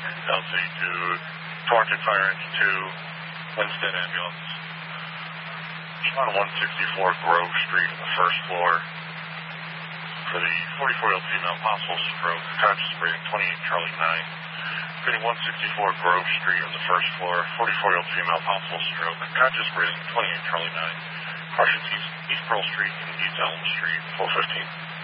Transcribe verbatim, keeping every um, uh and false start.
Altitude, Torrington Fire Engine two, Winston Ambulance. On one sixty-four Grove Street on the first floor. For the forty-four-year-old female, possible stroke, conscious breathing, twenty-eight Charlie nine. Fitting one sixty-four Grove Street on the first floor, forty-four-year-old female, possible stroke, conscious breathing, twenty-eight Charlie nine. Partial East, East Pearl Street and East Elm Street, four fifteen.